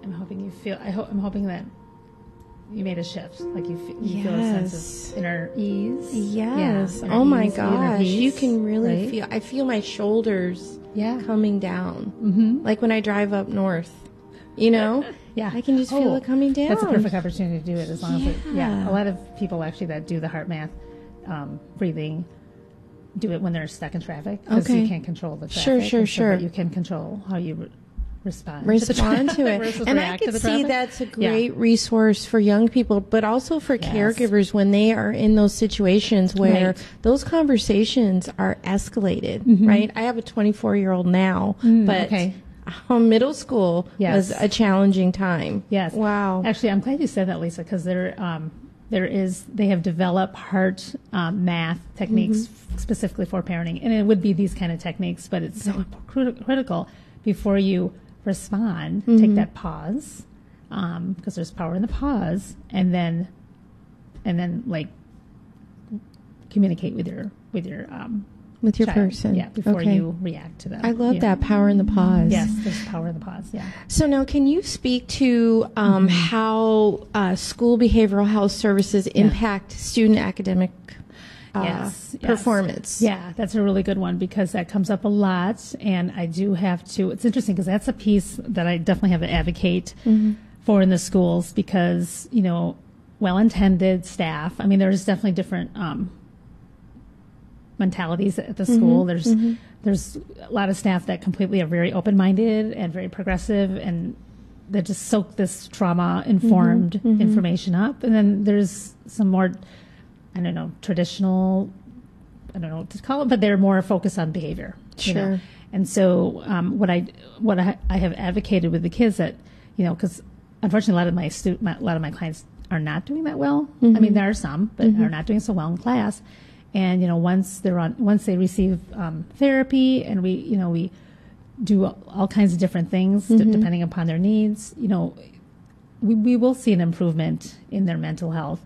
I'm hoping you feel. I'm hoping that you made a shift. Like you feel a sense of inner ease. Yes. Yeah, Oh my ease, gosh, you peace, can really right? feel. I feel my shoulders coming down. Mm-hmm. Like when I drive up north. You know? Yeah. I can just feel it coming down. That's a perfect opportunity to do it as long as it, Yeah. a lot of people actually that do the heart math breathing do it when they're stuck in traffic because you can't control the traffic. Sure. But you can control how you respond to it. versus And I react to could the see traffic. that's a great resource for young people, but also for caregivers when they are in those situations where those conversations are escalated, right? I have a 24-year-old now, but middle school was a challenging time. Yes. Wow. Actually, I'm glad you said that, Lisa, because they have developed heart math techniques specifically for parenting, and it would be these kind of techniques, but it's so critical before you respond, take that pause, because there's power in the pause, and then like communicate with your child. person. Before you react to them. I love that power in the pause. Yes, there's power in the pause. Yeah. So now, can you speak to how school behavioral health services impact student academic performance? Yeah, that's a really good one because that comes up a lot, and I do have to. It's interesting because that's a piece that I definitely have to advocate for in the schools because well-intended staff. I mean, there's definitely different mentalities at the school. There's a lot of staff that completely are very open-minded and very progressive, and that just soak this trauma-informed information up. And then there's some more, traditional, I don't know what to call it, but they're more focused on behavior. Sure. And so what I have advocated with the kids that, because unfortunately a lot of my clients are not doing that well. I mean, there are some, but are not doing so well in class. And once they receive therapy, and we do all kinds of different things depending upon their needs, we will see an improvement in their mental health.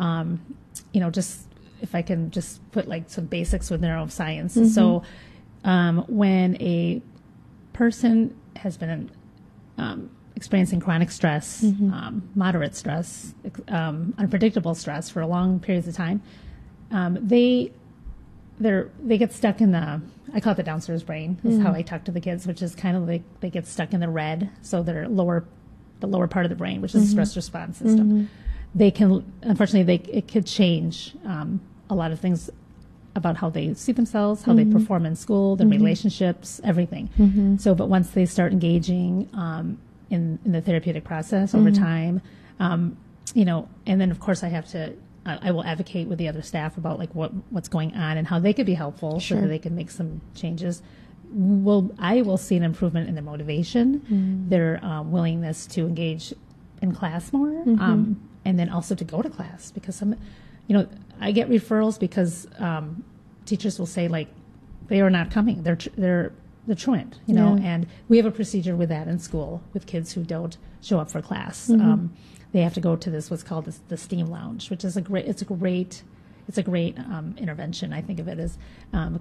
Just if I can just put like some basics with neuroscience. So when a person has been experiencing chronic stress, moderate stress, unpredictable stress for long periods of time, they get stuck in I call it the downstairs brain is how I talk to the kids, which is kind of like they get stuck in the red. So the lower part of the brain, which is the stress response system. They can, unfortunately, it could change a lot of things about how they see themselves, how they perform in school, their relationships, everything. So, but once they start engaging in the therapeutic process over time, and then of course I will advocate with the other staff about like what's going on and how they could be helpful so that they can make some changes. I will see an improvement in their motivation, their willingness to engage in class more, and then also to go to class because I get referrals because teachers will say like they are not coming, they're truant, and we have a procedure with that in school with kids who don't show up for class. They have to go to what's called the STEAM lounge, which is a great intervention. I think of it as